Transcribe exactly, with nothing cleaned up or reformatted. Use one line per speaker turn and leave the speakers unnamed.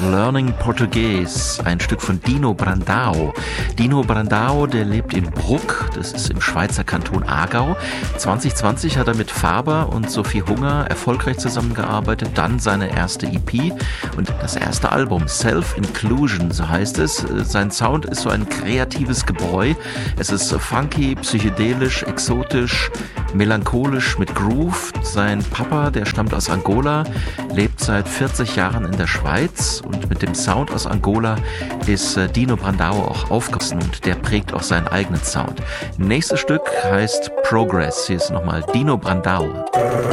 Learning Portuguese, ein Stück von Dino Brandão. Dino Brandão, der lebt in Bruck, das ist im Schweizer Kanton Aargau. zwanzig zwanzig hat er mit Faber und Sophie Hunger erfolgreich zusammengearbeitet, dann seine erste E P und das erste Album, Self-Inclusion, so heißt es. Sein Sound ist so ein kreatives Gebräu. Es ist funky, psychedelisch, exotisch, melancholisch mit Groove. Sein Papa, der stammt aus Angola, lebt seit vierzig Jahren in der Schweiz und mit dem Sound aus Angola ist Dino Brandão auch aufgewachsen und der prägt auch seinen eigenen Sound. Nächstes Stück heißt Progress. Hier ist nochmal Dino Brandão.